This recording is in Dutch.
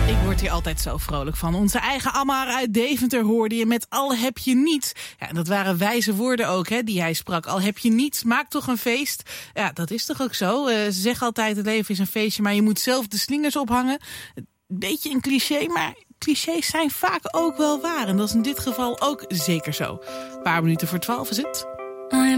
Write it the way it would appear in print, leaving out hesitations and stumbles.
Ik word hier altijd zo vrolijk van. Onze eigen Ammar uit Deventer hoorde je met al heb je niets. Ja, en dat waren wijze woorden ook, hè, die hij sprak. Al heb je niets, maak toch een feest. Ja, dat is toch ook zo. Ze zeggen altijd het leven is een feestje, maar je moet zelf de slingers ophangen. Beetje een cliché, maar clichés zijn vaak ook wel waar. En dat is in dit geval ook zeker zo. Een paar minuten voor 12 is het.